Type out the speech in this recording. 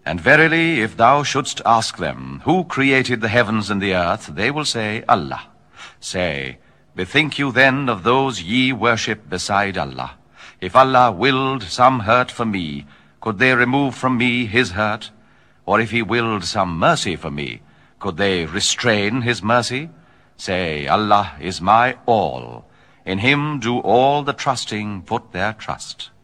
And verily, if thou shouldst ask them, who created the heavens and the earth, they will say, Allah. Say, bethink you then of those ye worship beside Allah. If Allah willed some hurt for me, could they remove from me his hurt? Or if he willed some mercy for me, could they restrain his mercy? Say, Allah is my all. In him do all the trusting put their trust.